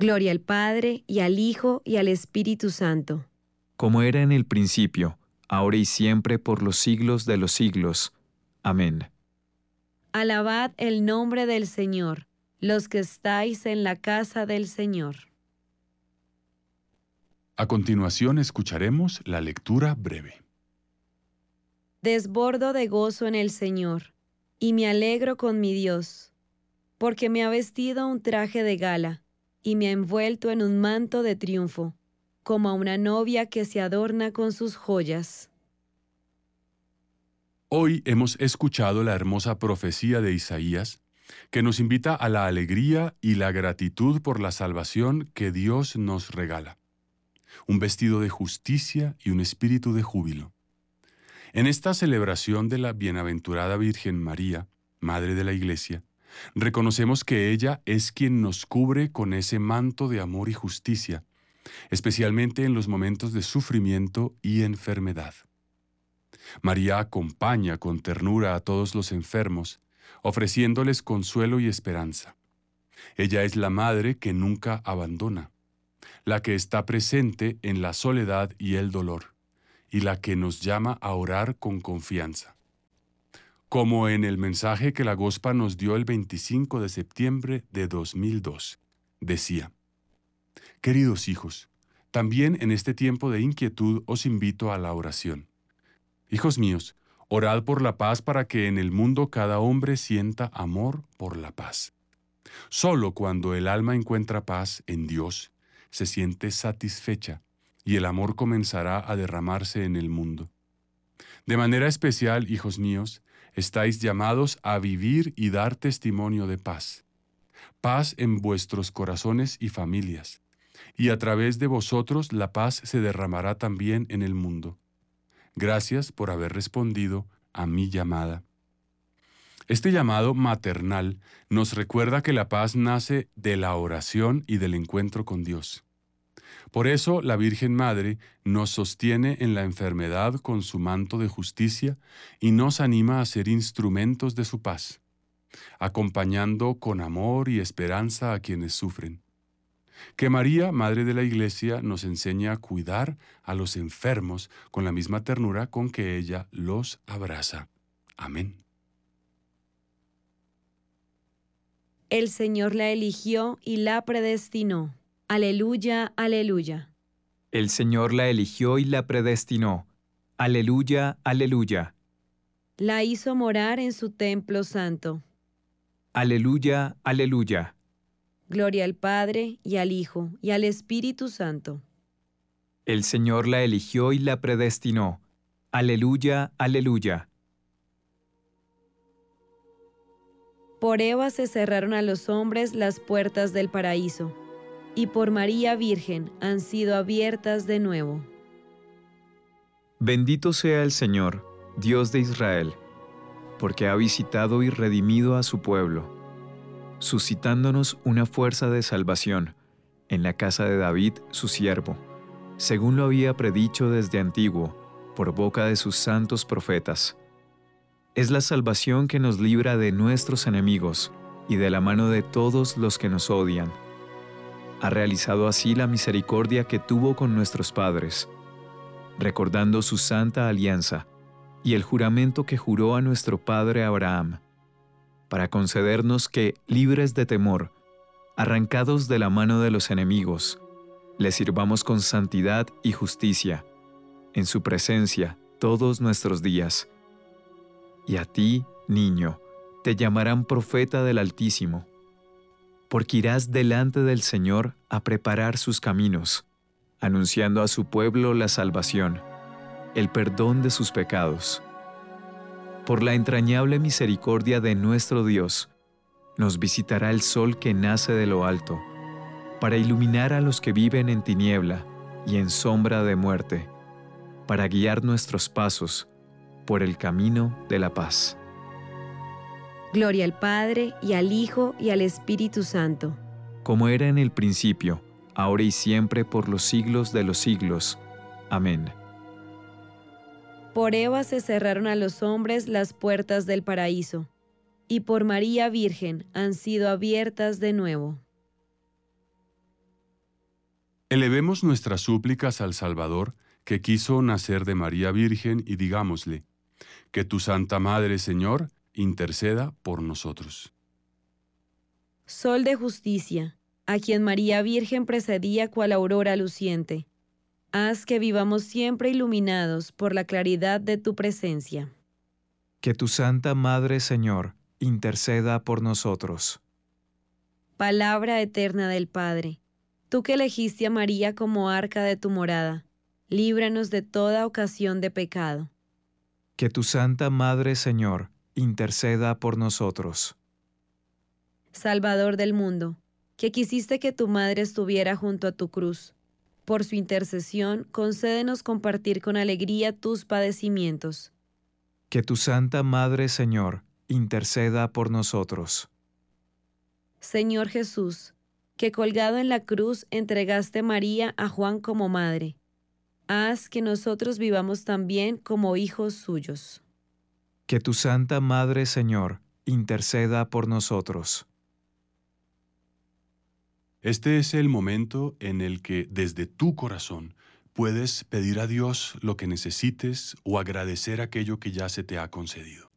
Gloria al Padre, y al Hijo, y al Espíritu Santo. Como era en el principio, ahora y siempre, por los siglos de los siglos. Amén. Alabad el nombre del Señor, los que estáis en la casa del Señor. A continuación escucharemos la lectura breve. Desbordo de gozo en el Señor, y me alegro con mi Dios, porque me ha vestido un traje de gala, y me ha envuelto en un manto de triunfo, como a una novia que se adorna con sus joyas. Hoy hemos escuchado la hermosa profecía de Isaías, que nos invita a la alegría y la gratitud por la salvación que Dios nos regala. Un vestido de justicia y un espíritu de júbilo. En esta celebración de la bienaventurada Virgen María, Madre de la Iglesia, reconocemos que ella es quien nos cubre con ese manto de amor y justicia, especialmente en los momentos de sufrimiento y enfermedad. María acompaña con ternura a todos los enfermos, ofreciéndoles consuelo y esperanza. Ella es la madre que nunca abandona, la que está presente en la soledad y el dolor, y la que nos llama a orar con confianza. Como en el mensaje que la Gospa nos dio el 25 de septiembre de 2002, decía: Queridos hijos, también en este tiempo de inquietud os invito a la oración. Hijos míos, orad por la paz para que en el mundo cada hombre sienta amor por la paz. Solo cuando el alma encuentra paz en Dios, se siente satisfecha y el amor comenzará a derramarse en el mundo. De manera especial, hijos míos, estáis llamados a vivir y dar testimonio de paz. Paz en vuestros corazones y familias, y a través de vosotros la paz se derramará también en el mundo. Gracias por haber respondido a mi llamada. Este llamado maternal nos recuerda que la paz nace de la oración y del encuentro con Dios. Por eso la Virgen Madre nos sostiene en la enfermedad con su manto de justicia y nos anima a ser instrumentos de su paz, acompañando con amor y esperanza a quienes sufren. Que María, Madre de la Iglesia, nos enseñe a cuidar a los enfermos con la misma ternura con que ella los abraza. Amén. El Señor la eligió y la predestinó. Aleluya, aleluya. El Señor la eligió y la predestinó. Aleluya, aleluya. La hizo morar en su templo santo. Aleluya, aleluya. Gloria al Padre, y al Hijo, y al Espíritu Santo. El Señor la eligió y la predestinó. Aleluya, aleluya. Por Eva se cerraron a los hombres las puertas del paraíso, y por María Virgen han sido abiertas de nuevo. Bendito sea el Señor, Dios de Israel, porque ha visitado y redimido a su pueblo, suscitándonos una fuerza de salvación en la casa de David, su siervo, según lo había predicho desde antiguo, por boca de sus santos profetas. Es la salvación que nos libra de nuestros enemigos y de la mano de todos los que nos odian. Ha realizado así la misericordia que tuvo con nuestros padres, recordando su santa alianza y el juramento que juró a nuestro padre Abraham, para concedernos que, libres de temor, arrancados de la mano de los enemigos, le sirvamos con santidad y justicia, en su presencia todos nuestros días. Y a ti, niño, te llamarán profeta del Altísimo, porque irás delante del Señor a preparar sus caminos, anunciando a su pueblo la salvación, el perdón de sus pecados. Por la entrañable misericordia de nuestro Dios, nos visitará el sol que nace de lo alto, para iluminar a los que viven en tiniebla y en sombra de muerte, para guiar nuestros pasos por el camino de la paz. Gloria al Padre, y al Hijo, y al Espíritu Santo. Como era en el principio, ahora y siempre, por los siglos de los siglos. Amén. Por Eva se cerraron a los hombres las puertas del paraíso, y por María Virgen han sido abiertas de nuevo. Elevemos nuestras súplicas al Salvador, que quiso nacer de María Virgen, y digámosle, que tu Santa Madre, Señor, interceda por nosotros. Sol de justicia, a quien María Virgen precedía cual aurora luciente, haz que vivamos siempre iluminados por la claridad de tu presencia. Que tu Santa Madre, Señor, interceda por nosotros. Palabra eterna del Padre, tú que elegiste a María como arca de tu morada, líbranos de toda ocasión de pecado. Que tu Santa Madre, Señor, interceda por nosotros. Salvador del mundo, que quisiste que tu madre estuviera junto a tu cruz. Por su intercesión, concédenos compartir con alegría tus padecimientos. Que tu Santa Madre, Señor, interceda por nosotros. Señor Jesús, que colgado en la cruz entregaste María a Juan como madre, haz que nosotros vivamos también como hijos suyos. Que tu Santa Madre, Señor, interceda por nosotros. Este es el momento en el que desde tu corazón puedes pedir a Dios lo que necesites o agradecer aquello que ya se te ha concedido.